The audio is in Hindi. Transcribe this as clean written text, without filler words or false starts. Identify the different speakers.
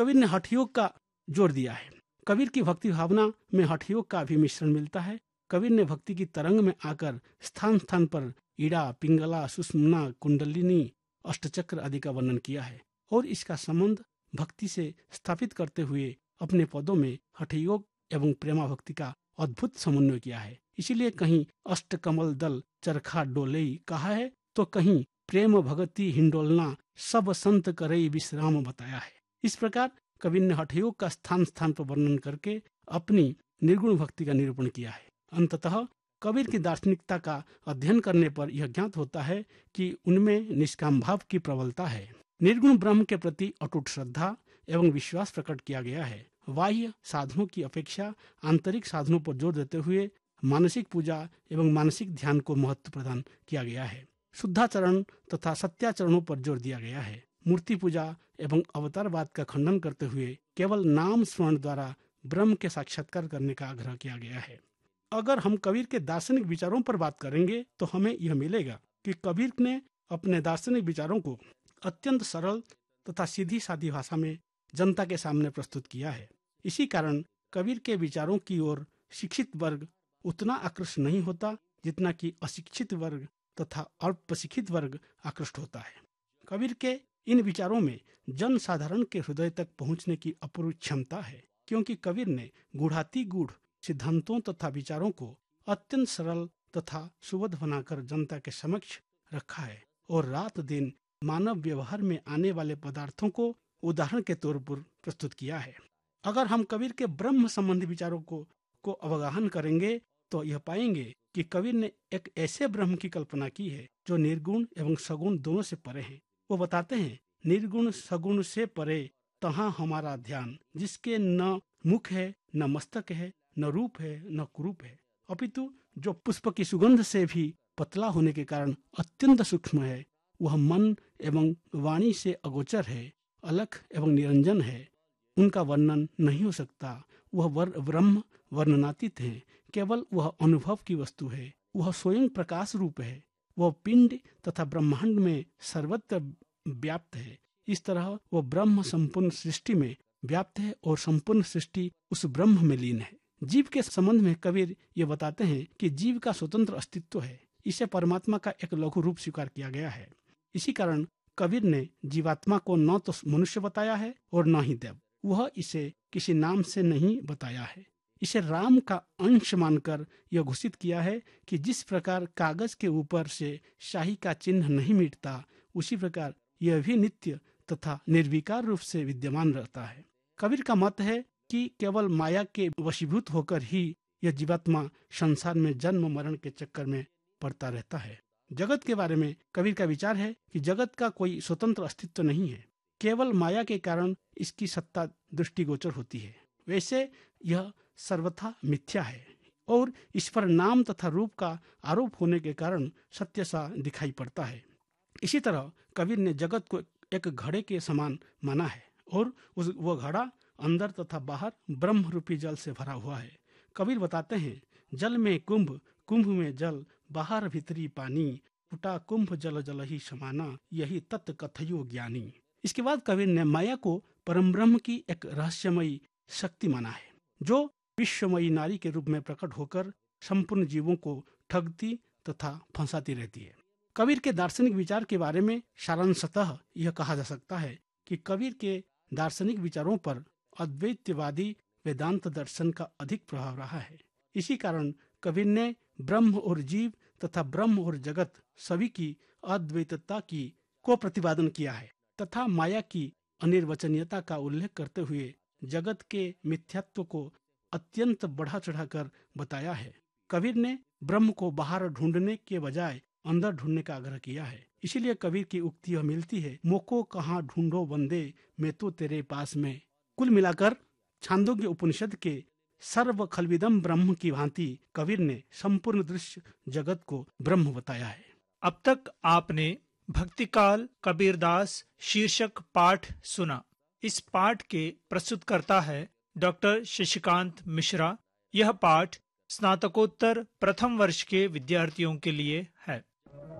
Speaker 1: कबीर ने हठ योग का जोर दिया है। कबीर की भक्ति भावना में हठ योग का भी मिश्रण मिलता है। कबीर ने भक्ति की तरंग में आकर स्थान स्थान पर ईड़ा, पिंगला, सुषुम्ना, कुंडलिनी, अष्टचक्र आदि का वर्णन किया है और इसका संबंध भक्ति से स्थापित करते हुए अपने पदों में हठ योग एवं प्रेमा भक्ति का अद्भुत समन्वय किया है। इसीलिए कहीं अष्ट कमल दल चरखा डोलई कहा है तो कहीं प्रेम भगति हिंडोलना सब संत करई विश्राम बताया है। इस प्रकार कबीर ने हठ योग का स्थान स्थान पर वर्णन करके अपनी निर्गुण भक्ति का निरूपण किया है। अंततः कबीर की दार्शनिकता का अध्ययन करने पर यह ज्ञात होता है कि उनमें निष्काम भाव की प्रबलता है। निर्गुण ब्रह्म के प्रति अटूट श्रद्धा एवं विश्वास प्रकट किया गया है। बाह्य साधनों की अपेक्षा आंतरिक साधनों पर जोर देते हुए मानसिक पूजा एवं मानसिक ध्यान को महत्व प्रदान किया गया है। शुद्धाचरण तथा सत्याचरणों पर जोर दिया गया है। मूर्ति पूजा एवं अवतारवाद का खंडन करते हुए केवल नाम स्मरण द्वारा ब्रह्म के साक्षात्कार करने का आग्रह किया गया है। अगर हम कबीर के दार्शनिक विचारों पर बात करेंगे तो हमें यह मिलेगा कि कबीर ने अपने दार्शनिक विचारों को अत्यंत सरल तथा सीधी सादी भाषा में जनता के सामने प्रस्तुत किया है। इसी कारण कबीर के विचारों की ओर शिक्षित वर्ग उतना आकृष्ट नहीं होता जितना कि अशिक्षित वर्ग तथा अल्पशिक्षित वर्ग आकृष्ट होता है। कबीर के इन विचारों में जन साधारण के हृदय तक पहुंचने की अपूर्व क्षमता है, क्योंकि कबीर ने गूढ़ातिगूढ़ सिद्धांतों तथा विचारों को अत्यंत सरल तथा सुबोध बनाकर जनता के समक्ष रखा है और रात दिन मानव व्यवहार में आने वाले पदार्थों को उदाहरण के तौर पर प्रस्तुत किया है। अगर हम कबीर के ब्रह्म संबंधी विचारों को अवगाहन करेंगे तो यह पाएंगे कि कबीर ने एक ऐसे ब्रह्म की कल्पना की है जो निर्गुण एवं सगुण दोनों से परे है। वो बताते हैं, निर्गुण सगुण से परे तहाँ हमारा ध्यान, जिसके न मुख है न मस्तक है न रूप है न कुरूप है, अपितु जो पुष्प की सुगंध से भी पतला होने के कारण अत्यंत सूक्ष्म है, वह मन एवं वाणी से अगोचर है, अलख एवं निरंजन है, उनका वर्णन नहीं हो सकता। वह ब्रह्म वर्णनातीत है, केवल वह अनुभव की वस्तु है, वह स्वयं प्रकाश रूप है, वह पिंड तथा ब्रह्मांड में सर्वत्र व्याप्त है। इस तरह वह ब्रह्म संपूर्ण सृष्टि में व्याप्त है और संपूर्ण सृष्टि उस ब्रह्म में लीन है। जीव के संबंध में कबीर ये बताते हैं कि जीव का स्वतंत्र अस्तित्व है, इसे परमात्मा का एक लघु रूप स्वीकार किया गया है। इसी कारण कबीर ने जीवात्मा को न तो मनुष्य बताया है और न ही देव, वह इसे किसी नाम से नहीं बताया है। इसे राम का अंश मानकर यह घोषित किया है कि जिस प्रकार कागज के ऊपर से शाही का चिन्ह नहीं मिटता, उसी प्रकार यह भी नित्य तथा निर्विकार रूप से विद्यमान रहता है। कबीर का मत है कि केवल माया के वशीभूत होकर ही यह जीवात्मा संसार में जन्म मरण के चक्कर में पड़ता रहता है। जगत के बारे में कबीर का विचार है कि जगत का कोई स्वतंत्र अस्तित्व नहीं है, केवल माया के कारण इसकी सत्ता दृष्टिगोचर होती है। वैसे यह सर्वथा मिथ्या है और इस पर नाम तथा रूप का आरोप होने के कारण सत्य सा दिखाई पड़ता है। इसी तरह कबीर ने जगत को एक घड़े के समान माना है और वह घड़ा अंदर तथा बाहर ब्रह्म रूपी जल से भरा हुआ है। कबीर बताते हैं, जल में कुंभ, कुंभ में जल, बाहर भीतरी पानी, फुटा कुंभ जल जल ही समाना, यही तत् कथयो ज्ञानी। इसके बाद कबीर ने माया को परम ब्रह्म की एक रहस्यमयी शक्ति माना है, जो विश्वमयी नारी के रूप में प्रकट होकर संपूर्ण जीवों को ठगती तथा फंसाती रहती है। कबीर के दार्शनिक विचार के बारे में सारांशतः यह कहा जा सकता है कि कबीर के दार्शनिक विचारों पर अद्वैतवादी वेदांत दर्शन का अधिक प्रभाव रहा है। इसी कारण कबीर ने ब्रह्म और जीव तथा ब्रह्म और जगत सभी की अद्वैतता को प्रतिपादन किया है तथा माया की अनिर्वचनीयता का उल्लेख करते हुए जगत के मिथ्यात्व को अत्यंत बढ़ा चढ़ाकर बताया है। कबीर ने ब्रह्म को बाहर ढूंढने के बजाय अंदर ढूंढने का आग्रह किया है। इसीलिए कबीर की उक्ति यह मिलती है, मोको कहाँ ढूंढो बंदे, मैं तो तेरे पास में। कुल मिलाकर छांदोग्य उपनिषद के सर्व खलविदम ब्रह्म की भांति कबीर ने संपूर्ण दृश्य जगत को ब्रह्म बताया है।
Speaker 2: अब तक आपने भक्तिकाल कबीरदास शीर्षक पाठ सुना। इस पाठ के प्रस्तुतकर्ता है डॉक्टर शशिकांत मिश्रा। यह पाठ स्नातकोत्तर प्रथम वर्ष के विद्यार्थियों के लिए है।